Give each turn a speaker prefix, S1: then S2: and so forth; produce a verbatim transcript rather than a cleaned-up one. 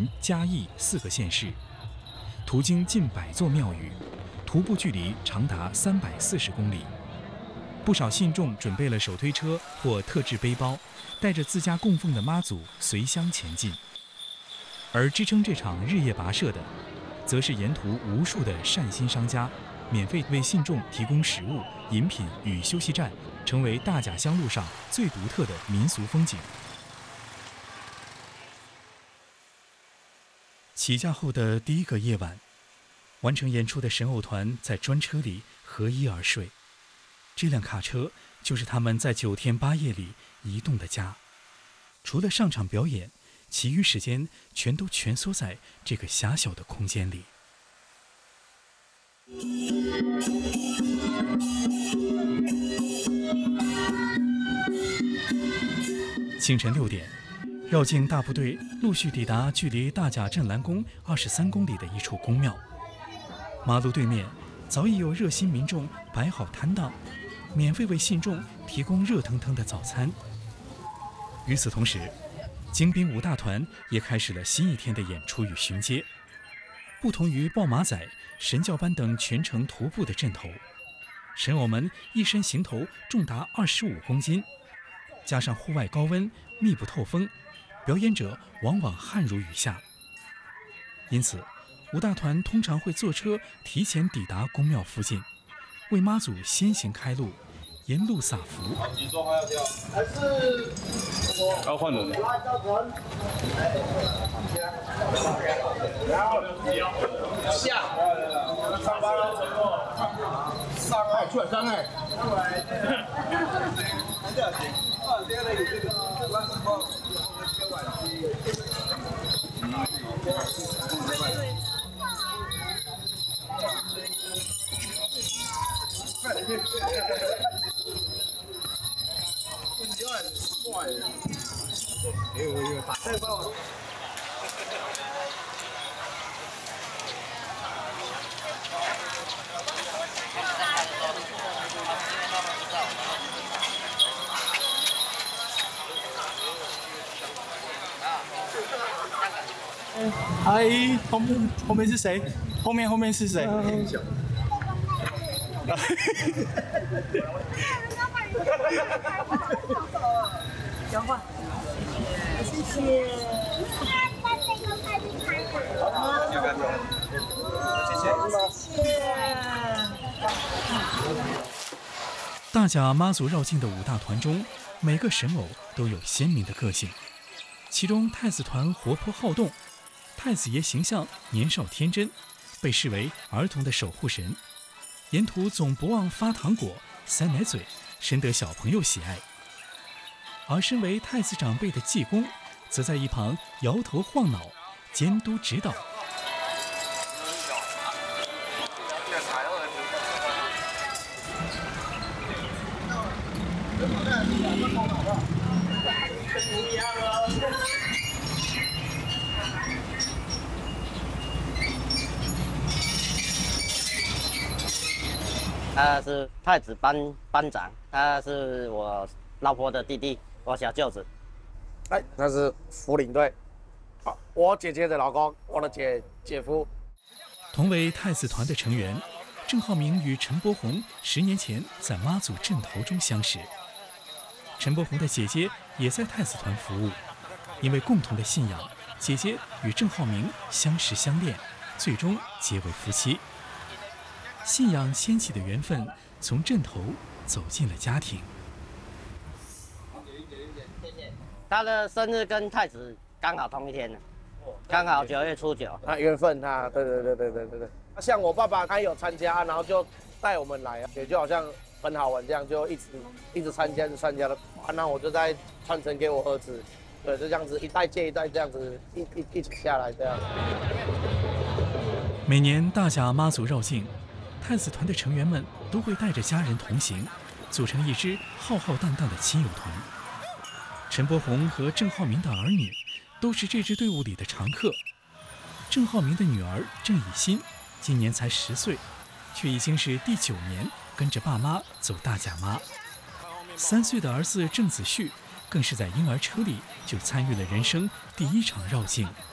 S1: 云、嘉义四个县市，途经近百座庙宇，徒步距离长达三百四十公里。不少信众准备了手推车或特制背包，带着自家供奉的妈祖随乡前进。而支撑这场日夜跋涉的，则是沿途无数的善心商家，免费为信众提供食物、饮品与休息站，成为大甲乡路上最独特的民俗风景。起驾后的第一个夜晚，完成演出的神偶团在专车里合衣而睡。这辆卡车就是他们在九天八夜里移动的家，除了上场表演，其余时间全都蜷缩在这个狭小的空间里。清晨六点，绕境大部队陆续抵达距离大甲镇澜宫二十三公里的一处宫庙。马路对面早已有热心民众摆好摊档，免费为信众提供热腾腾的早餐。与此同时，精兵五大团也开始了新一天的演出与巡街。不同于抱马仔、神教班等全程徒步的阵头，神偶们一身行头重达二十五公斤，加上户外高温密不透风，表演者往往汗如雨下。因此，五大团通常会坐车提前抵达宫庙附近，为妈祖先行开路，沿路撒福。
S2: 你说话要跳，还是要换人？下，上班了，上来出来上来。
S3: 阿姨，后面后面是谁？后面后面是谁？
S4: 交换，谢谢。谢谢。
S1: 大甲妈祖绕境的五大团中，每个神偶都有鲜明的个性。其中太子团活泼好动，太子爷形象年少天真，被视为儿童的守护神，沿途总不忘发糖果、塞奶嘴，深得小朋友喜爱。而身为太子长辈的济公，则在一旁摇头晃脑，监督指导。
S5: 他是太子班班长，他是我老婆的弟弟，我小舅子。
S6: 哎，他是副领队，啊，我姐姐的老公，我的姐姐夫。
S1: 同为太子团的成员，郑浩明与陈柏宏十年前在妈祖阵头中相识。陈柏宏的姐姐也在太子团服务，因为共同的信仰，姐姐与郑浩明相识相恋，最终结为夫妻。信仰牵起的缘分，从阵头走进了家庭。
S5: 他的生日跟太子刚好同一天呢，刚好九月初九。
S6: 啊，缘分啊，对对对对对对对。像我爸爸他有参加，然后就带我们来，也就好像很好玩这样，就一直一直参加，一直参加了。啊，那我就再传承给我儿子，对，就这样子一代接一代这样子一一一起下来这样。
S1: 每年大甲妈祖绕境，太子团的成员们都会带着家人同行，组成一支浩浩荡荡的亲友团。陈柏宏和郑浩明的儿女都是这支队伍里的常客。郑浩明的女儿郑以欣今年才十岁，却已经是第九年跟着爸妈走大甲妈。三岁的儿子郑子旭更是在婴儿车里就参与了人生第一场绕境。